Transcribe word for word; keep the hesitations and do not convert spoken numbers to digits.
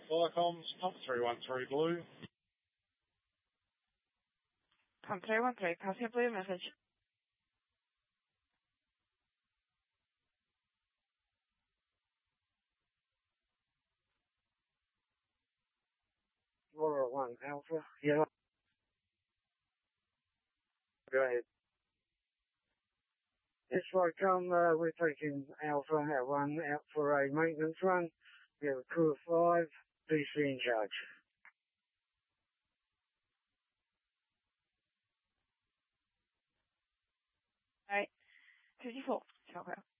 Flycoms, pump three one three blue. Pump three one three, pass your blue message. Laura one Alpha, yellow. Go ahead. Yes, Flycom, uh, we're taking Alpha at one out for a maintenance run. We have a crew of five, D C in charge. Alright, fifty-four, ciao, ciao.